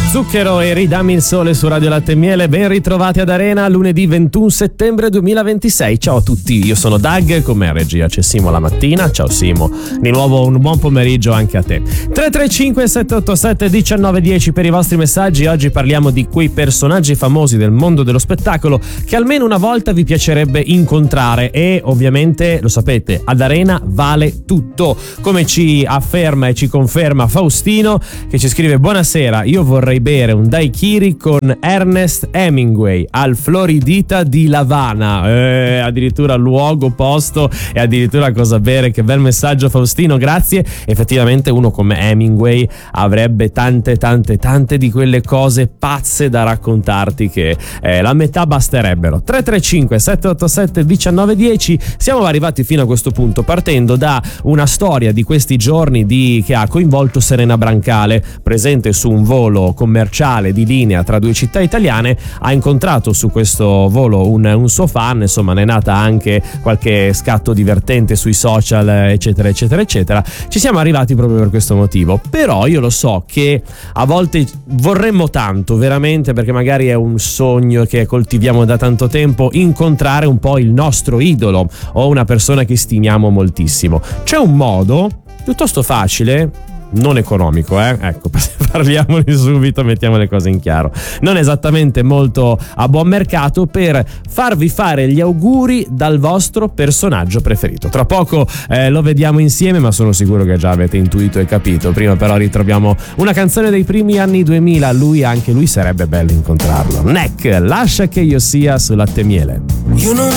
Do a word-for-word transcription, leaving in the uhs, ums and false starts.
Zucchero e Ridammi il sole su Radio Latte e Miele. Ben ritrovati ad Arena, lunedì ventuno settembre duemilaventisei. Ciao a tutti, io sono Doug, con me in regia c'è Simo la mattina. Ciao Simo, di nuovo un buon pomeriggio anche a te. tre tre cinque sette otto sette uno nove uno zero per i vostri messaggi. Oggi parliamo di quei personaggi famosi del mondo dello spettacolo che almeno una volta vi piacerebbe incontrare, e ovviamente lo sapete, ad Arena vale tutto, come ci afferma e ci conferma Faustino, che ci scrive: buonasera, io vorrei bere un daiquiri con Ernest Hemingway al Floridita di Lavana. Eh, addirittura luogo, posto e addirittura cosa bere. Che bel messaggio Faustino, grazie. Effettivamente uno come Hemingway avrebbe tante tante tante di quelle cose pazze da raccontarti che eh, la metà basterebbero. Tre tre cinque sette otto sette uno nove uno zero. Siamo arrivati fino a questo punto partendo da una storia di questi giorni di, che ha coinvolto Serena Brancale, presente su un volo commerciale di linea tra due città italiane. Ha incontrato su questo volo un, un suo fan, insomma ne è nata anche qualche scatto divertente sui social, eccetera eccetera eccetera. Ci siamo arrivati proprio per questo motivo. Però io lo so che a volte vorremmo tanto, veramente, perché magari è un sogno che coltiviamo da tanto tempo, incontrare un po' il nostro idolo o una persona che stimiamo moltissimo. C'è un modo piuttosto facile, non economico, eh? Ecco, parliamone subito, mettiamo le cose in chiaro, non esattamente molto a buon mercato, per farvi fare gli auguri dal vostro personaggio preferito. Tra poco eh, lo vediamo insieme, ma sono sicuro che già avete intuito e capito. Prima però ritroviamo una canzone dei primi anni duemila, lui, anche lui sarebbe bello incontrarlo. Neck, lascia che io sia su Latte e Miele. Io non